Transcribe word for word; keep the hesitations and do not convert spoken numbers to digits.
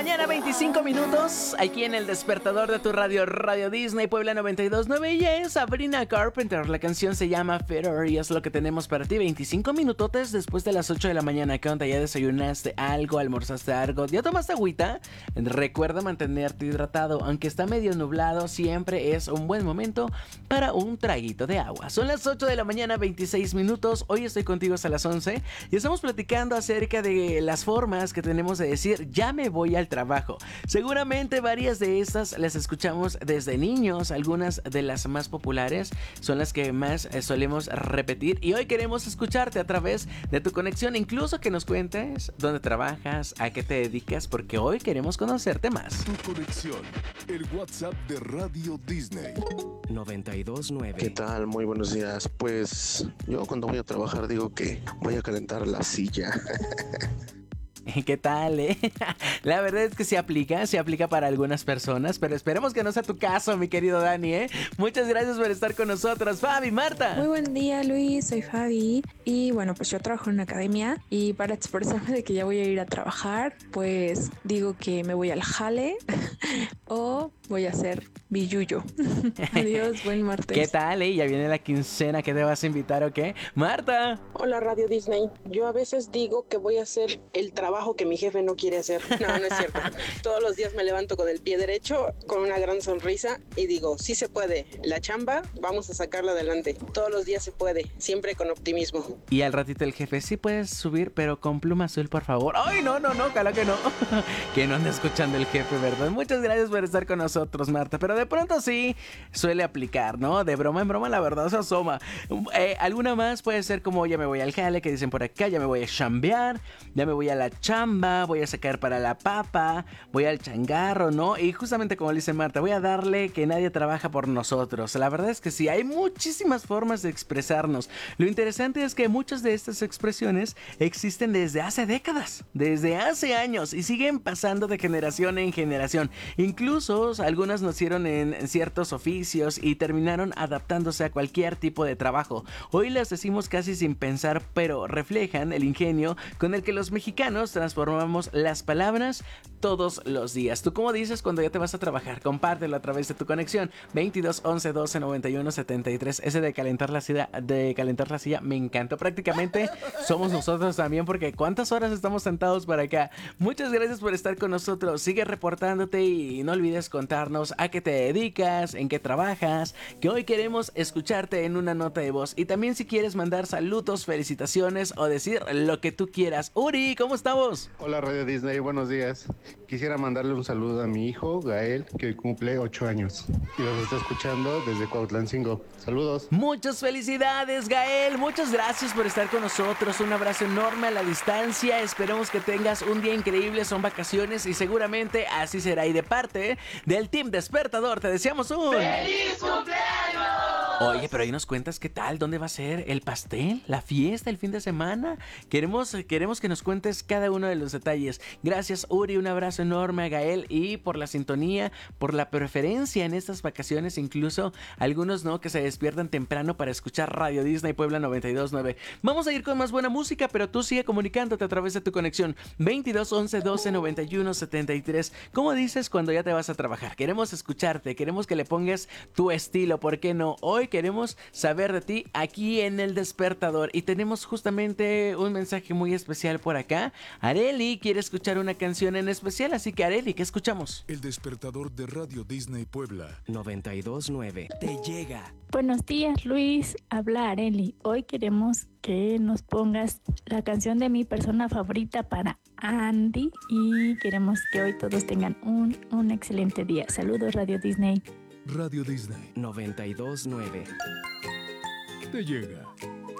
mañana, veinticinco minutos, aquí en el despertador de tu radio, Radio Disney Puebla noventa y dos punto nueve. Y es Sabrina Carpenter, la canción se llama Fitter y es lo que tenemos para ti. Veinticinco minutotes después de las ocho de la mañana. ¿Qué onda? ¿Ya desayunaste algo? ¿Almorzaste algo? ¿Ya tomaste agüita? Recuerda mantenerte hidratado, aunque está medio nublado, siempre es un buen momento para un traguito de agua. Son las ocho de la mañana, veintiséis minutos. Hoy estoy contigo hasta las once y estamos platicando acerca de las formas que tenemos de decir ya me voy al trabajo. Seguramente varias de estas las escuchamos desde niños. Algunas de las más populares son las que más eh, solemos repetir, y hoy queremos escucharte a través de tu conexión, incluso que nos cuentes dónde trabajas, a qué te dedicas, porque hoy queremos conocerte más. Tu conexión, el WhatsApp de Radio Disney. noventa y dos punto nueve. ¿Qué tal? Muy buenos días. Pues yo cuando voy a trabajar digo que voy a calentar la silla. ¿Qué tal, eh? La verdad es que se aplica, se aplica para algunas personas, pero esperemos que no sea tu caso, mi querido Dani, ¿eh? Muchas gracias por estar con nosotros. Fabi, Marta. Muy buen día, Luis, soy Fabi y bueno, pues yo trabajo en una academia y para expresarme de que ya voy a ir a trabajar, pues digo que me voy al jale o voy a hacer billuyo. Adiós, buen martes. ¿Qué tal, eh? Ya viene la quincena, ¿qué te vas a invitar o qué? Marta. Hola, Radio Disney. Yo a veces digo que voy a hacer el trabajo que mi jefe no quiere hacer. No, no es cierto. Todos los días me levanto con el pie derecho, con una gran sonrisa y digo, sí se puede. La chamba, vamos a sacarla adelante. Todos los días se puede, siempre con optimismo. Y al ratito el jefe, sí puedes subir, pero con pluma azul, por favor. ¡Ay, no, no, no! Ojalá que no. Que no ande escuchando el jefe, ¿verdad? Muchas gracias por estar con nosotros, Marta. Pero de pronto sí suele aplicar, ¿no? De broma en broma, la verdad se asoma. Eh, alguna más puede ser como ya me voy al jale, que dicen por acá, ya me voy a chambear, ya me voy a la chamba, voy a sacar para la papa, voy al changarro, ¿no? Y justamente como dice Marta, voy a darle que nadie trabaja por nosotros. La verdad es que sí, hay muchísimas formas de expresarnos. Lo interesante es que muchas de estas expresiones existen desde hace décadas, desde hace años, y siguen pasando de generación en generación. Incluso algunas nacieron en ciertos oficios y terminaron adaptándose a cualquier tipo de trabajo. Hoy las decimos casi sin pensar, pero reflejan el ingenio con el que los mexicanos transformamos las palabras todos los días. ¿Tú cómo dices cuando ya te vas a trabajar? Compártelo a través de tu conexión veintidós once doce noventa y uno setenta y tres. Ese de calentar la silla, de calentar la silla me encantó. Prácticamente somos nosotros también, porque ¿cuántas horas estamos sentados para acá? Muchas gracias por estar con nosotros. Sigue reportándote y no olvides contarnos a qué te dedicas, en qué trabajas, que hoy queremos escucharte en una nota de voz. Y también si quieres mandar saludos, felicitaciones o decir lo que tú quieras. Uri, ¿cómo estamos? Hola Radio Disney, buenos días. Quisiera mandarle un saludo a mi hijo Gael, que hoy cumple ocho años y los está escuchando desde Cuautlancingo. Saludos. Muchas felicidades, Gael. Muchas gracias por estar con nosotros. Un abrazo enorme a la distancia. Esperemos que tengas un día increíble. Son vacaciones y seguramente así será. Y de parte del Team Despertador te deseamos un ¡feliz cumpleaños! Oye, pero ahí nos cuentas qué tal, dónde va a ser el pastel, la fiesta, el fin de semana. Queremos, queremos que nos cuentes cada uno de los detalles. Gracias, Uri, un abrazo enorme a Gael y por la sintonía, por la preferencia en estas vacaciones, incluso algunos no que se despiertan temprano para escuchar Radio Disney Puebla noventa y dos punto nueve. Vamos a ir con más buena música, pero tú sigue comunicándote a través de tu conexión veintidós once doce noventa y uno setenta y tres. ¿Cómo dices cuando ya te vas a trabajar? Queremos escucharte, queremos que le pongas tu estilo, ¿por qué no? Hoy queremos saber de ti aquí en El Despertador y tenemos justamente un mensaje muy especial por acá. Areli quiere escuchar una canción en especial, así que Areli, ¿qué escuchamos? El Despertador de Radio Disney Puebla noventa y dos punto nueve. Te llega. Buenos días, Luis. Habla Areli. Hoy queremos que nos pongas la canción de mi persona favorita para Andy y queremos que hoy todos tengan un, un excelente día. Saludos, Radio Disney. Radio Disney noventa y dos punto nueve. te llega.